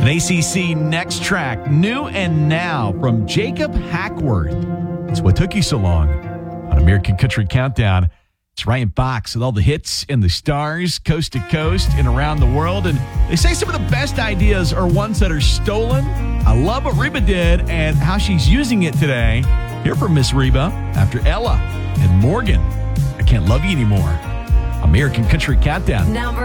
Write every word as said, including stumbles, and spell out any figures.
An A C C Next Track, New and Now from Jacob Hackworth. It's What Took You So Long on American Country Countdown. It's Ryan Fox with all the hits and the stars, coast to coast and around the world. And they say some of the best ideas are ones that are stolen. I love what Reba did and how she's using it today. Hear from Miss Reba after Ella and Morgan. I Can't Love You Anymore. American Country Countdown. Number